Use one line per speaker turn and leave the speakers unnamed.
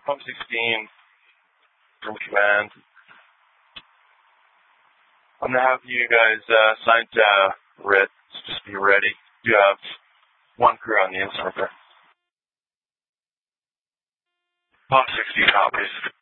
Pump 16 from command. I'm going to have you guys sign to RIT. Just be ready. You have one crew on the instrument. Pump 16 copies.